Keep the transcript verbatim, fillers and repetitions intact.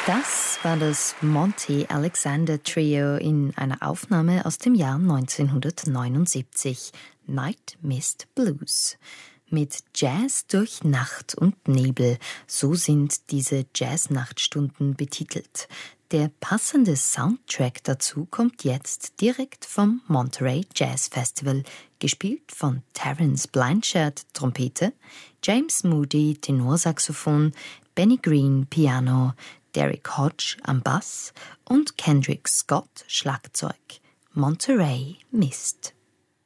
Das war das Monty Alexander Trio in einer Aufnahme aus dem Jahr neunzehnhundertneunundsiebzig, Night Mist Blues. Mit Jazz durch Nacht und Nebel, so sind diese Jazz-Nachtstunden betitelt. Der passende Soundtrack dazu kommt jetzt direkt vom Monterey Jazz Festival, gespielt von Terence Blanchard, Trompete, James Moody, Tenorsaxophon, Benny Green, Piano, Derek Hodge am Bass und Kendrick Scott, Schlagzeug. Monterey Mist.